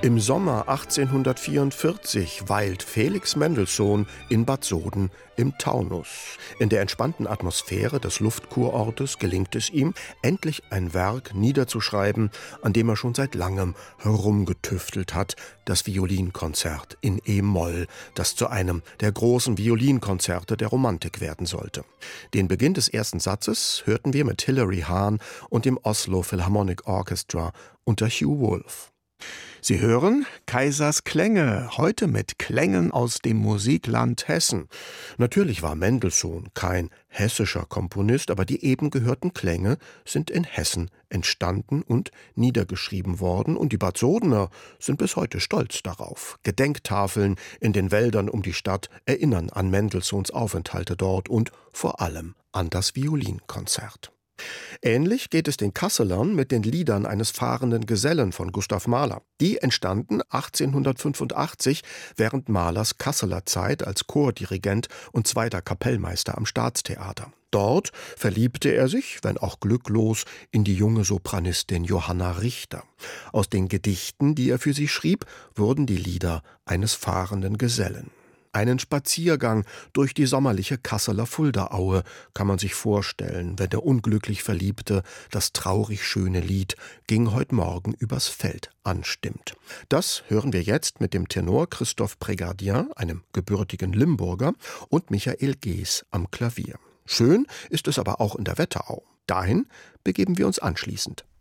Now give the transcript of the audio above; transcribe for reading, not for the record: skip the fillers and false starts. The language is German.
Im Sommer 1844 weilt Felix Mendelssohn in Bad Soden im Taunus. In der entspannten Atmosphäre des Luftkurortes gelingt es ihm, endlich ein Werk niederzuschreiben, an dem er schon seit langem herumgetüftelt hat, das Violinkonzert in E-Moll, das zu einem der großen Violinkonzerte der Romantik werden sollte. Den Beginn des ersten Satzes hörten wir mit Hilary Hahn und dem Oslo Philharmonic Orchestra unter Hugh Wolf. Sie hören Kaisers Klänge, heute mit Klängen aus dem Musikland Hessen. Natürlich war Mendelssohn kein hessischer Komponist, aber die eben gehörten Klänge sind in Hessen entstanden und niedergeschrieben worden, und die Bad Sodener sind bis heute stolz darauf. Gedenktafeln in den Wäldern um die Stadt erinnern an Mendelssohns Aufenthalte dort und vor allem an das Violinkonzert. Ähnlich geht es den Kasselern mit den Liedern eines fahrenden Gesellen von Gustav Mahler. Die entstanden 1885 während Mahlers Kasseler Zeit als Chordirigent und zweiter Kapellmeister am Staatstheater. Dort verliebte er sich, wenn auch glücklos, in die junge Sopranistin Johanna Richter. Aus den Gedichten, die er für sie schrieb, wurden die Lieder eines fahrenden Gesellen. Einen Spaziergang durch die sommerliche Kasseler Fuldaaue kann man sich vorstellen, wenn der unglücklich Verliebte das traurig schöne Lied »Ging heut Morgen übers Feld« anstimmt. Das hören wir jetzt mit dem Tenor Christophe Prégardien, einem gebürtigen Limburger, und Michael Gees am Klavier. Schön ist es aber auch in der Wetterau. Dahin begeben wir uns anschließend.